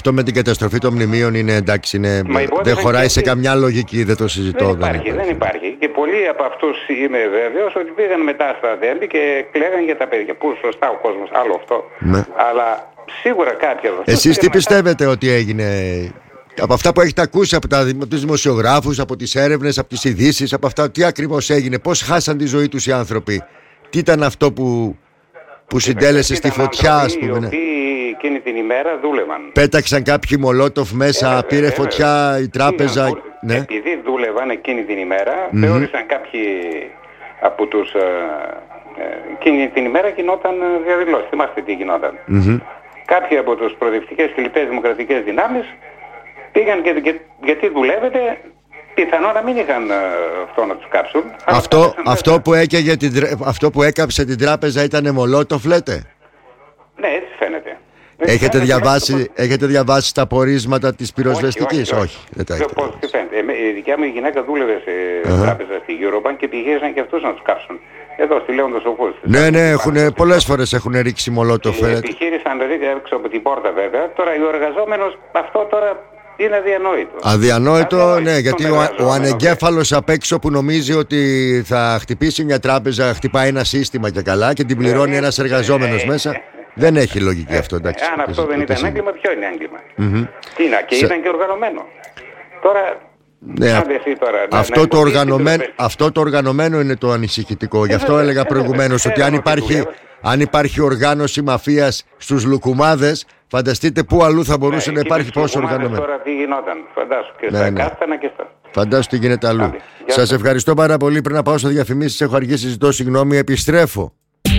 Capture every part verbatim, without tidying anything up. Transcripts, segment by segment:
αυτό με την καταστροφή των μνημείων είναι εντάξει, είναι... δεν χωράει σε καμιά λογική, δεν το συζητώ. Δεν υπάρχει, δεν υπάρχει. Δεν υπάρχει. Και πολλοί από αυτούς είμαι βέβαιος ότι πήγαν μετά στα δέντη και κλαίγαν για τα παιδιά. Που σωστά ο κόσμος, άλλο αυτό. Ναι. Αλλά σίγουρα κάποιοι από αυτούς... Εσείς τι πιστεύετε μετά... ότι έγινε... Από αυτά που έχετε ακούσει από, τα, από τους δημοσιογράφους, από τις έρευνες, από τις ειδήσεις, από αυτά, τι ακριβώς έγινε, πώς χάσαν τη ζωή τους οι άνθρωποι, τι ήταν αυτό που, που συντέλεσε στη φωτιά, ας πούμε. Οι οποίοι εκείνη την ημέρα δούλευαν. Πέταξαν κάποιοι μολότοφ μέσα, ε, πήρε ε, φωτιά ε, η τράπεζα. Είναι, ναι. Επειδή δούλευαν εκείνη την ημέρα, mm-hmm. θεώρησαν κάποιοι από τους... Ε, ε, εκείνη την ημέρα γινόταν διαδηλώσεις. Θυμάστε τι γινόταν. Mm-hmm. Κάποιοι από τους προοδευτικές και λοιπές δημοκρατικές δυνάμεις πήγαν και, και γιατί δουλεύετε, πιθανό να μην είχαν uh, αυτό να τους κάψουν. Αυτό, αυτό, που έκαιγε την, αυτό που έκαψε την τράπεζα ήταν μολότοφ, λέτε? Ναι, έτσι φαίνεται. Έχετε διαβάσει, έχετε διαβάσει τα πορίσματα της πυροσβεστικής? Όχι, όχι, όχι. όχι. Δεν τα έχετε. Πώς, τι φαίνεται. Ε, η δικιά μου η γυναίκα δούλευε σε uh-huh. τράπεζα στη Eurobank και πηγαίναν και αυτούς να τους κάψουν. Εδώ στη Λέοντος Σοφούς. Ναι, ναι, έχουν, πολλές φορές έχουν ρίξει μολότοφ. Επιχείρησαν να ρίξει έξω από την πόρτα βέβαια. Τώρα ο εργαζόμενος αυτό τώρα... είναι αδιανόητο. Αδιανόητο, αδιανόητο ναι, γιατί ο, ο ανεγκέφαλος απ' έξω που νομίζει ότι θα χτυπήσει μια τράπεζα, χτυπάει ένα σύστημα και καλά και την πληρώνει ε, ένας εργαζόμενος ε, μέσα. Ε, δεν έχει λογική ε, αυτό, εντάξει. Αν αυτό δεν ήταν έγκλημα, ποιο είναι έγκλημα? Mm-hmm. Τι είναι, και Σε... ήταν και οργανωμένο. Τώρα... Ναι, τώρα, αυτό, να το οργανωμένο, αυτό το οργανωμένο είναι το ανησυχητικό. Γι' αυτό έλεγα προηγουμένως ότι αν υπάρχει, αν υπάρχει οργάνωση μαφίας στους λουκουμάδες, φανταστείτε πού αλλού θα μπορούσε ναι, να υπάρχει πόσο οργανωμένο. Τώρα τι γινόταν, φαντάσου και στα ναι, Κάστανα και στα... Φαντάσου τι γίνεται αλλού. Σας ευχαριστώ πάρα πολύ. Πριν να πάω στα διαφημίσεις, έχω αργήσει, ζητώ συγγνώμη, επιστρέφω.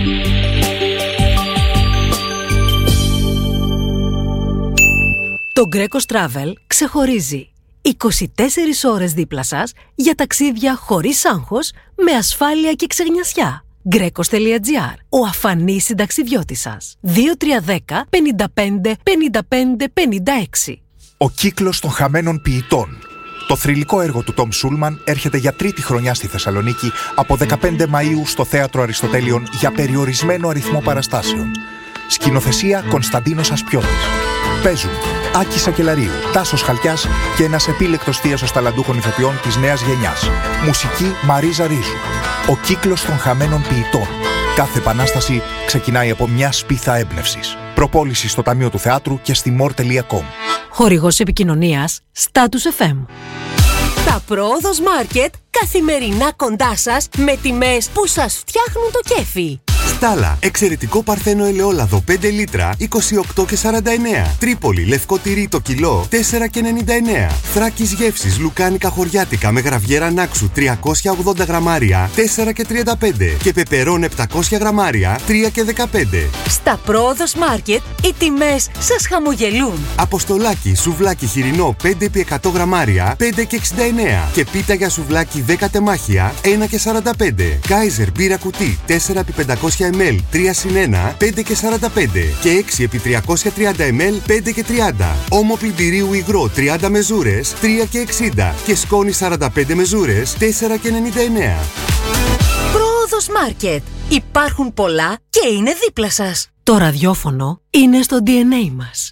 Το Greco Travel ξεχωρίζει είκοσι τέσσερις ώρες δίπλα σας για ταξίδια χωρίς άγχος, με ασφάλεια και ξεγνιασιά. Γκρέκος τελεία τζι άρ. Ο αφανής συνταξιδιώτης σας. δύο τρία ένα μηδέν πενήντα πέντε πενήντα πέντε πενήντα έξι. Ο κύκλος των χαμένων ποιητών. Το θρυλικό έργο του Τόμ Σούλμαν έρχεται για τρίτη χρονιά στη Θεσσαλονίκη από δεκαπέντε Μαΐου στο Θέατρο Αριστοτέλειων για περιορισμένο αριθμό παραστάσεων. Σκηνοθεσία Κωνσταντίνος Ασπιώτης. Παίζουν Άκη Σακελαρίου, Τάσος Χαλκιάς και ένας επίλεκτος θίασος ταλαντούχων ηθοποιών της νέας γενιάς. Μουσική Μαρίζα Ρίζου. Ο κύκλος των χαμένων ποιητών. Κάθε επανάσταση ξεκινάει από μια σπίθα έμπνευσης. Προπόληση στο Ταμείο του Θεάτρου και στη μορ τελεία κομ. Χορηγός επικοινωνίας Status εφ εμ. Τα Πρόοδος Μάρκετ καθημερινά κοντά σας με τιμές που σας φτιάχνουν το κέφι. Στάλα, εξαιρετικό παρθένο ελαιόλαδο πέντε λίτρα, είκοσι οκτώ και σαράντα εννέα. Τρίπολη, λευκό τυρί το κιλό, τέσσερα και ενενήντα εννέα. Θράκης γεύσης, λουκάνικα χωριάτικα με γραβιέρα νάξου, τριακόσια ογδόντα γραμμάρια, τέσσερα και τριάντα πέντε. Και πεπερών επτακόσια γραμμάρια, τρία και δεκαπέντε. Στα Πρόοδος Μάρκετ οι τιμές σας χαμογελούν. Αποστολάκι, σουβλάκι χοιρινό πέντε επί εκατό γραμμάρια, πέντε και εξήντα εννέα. Και πίτα για σουβλάκι δέκα τεμάχια, ένα και σαράντα πέντε. Κάιζερ μπύρα κουτί τέσσερα επί πεντακόσια μιλιλίτρα, τρία συν ένα, πέντε και σαράντα πέντε. Και έξι επί τριακόσια τριάντα μιλιλίτρα, πέντε και τριάντα. Όμο πλυντηρίου υγρό τριάντα μεζούρες, τρία και εξήντα. Και σκόνη σαράντα πέντε μεζούρες, τέσσερα και ενενήντα εννέα. Πρόοδος Μάρκετ. Υπάρχουν πολλά και είναι δίπλα σας. Το ραδιόφωνο είναι στο ντι εν έι μας.